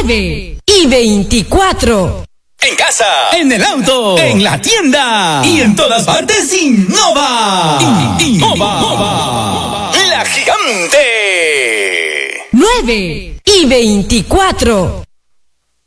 9:24. En casa, en el auto, en la tienda y en todas partes innova. Innova. La gigante. 9:24.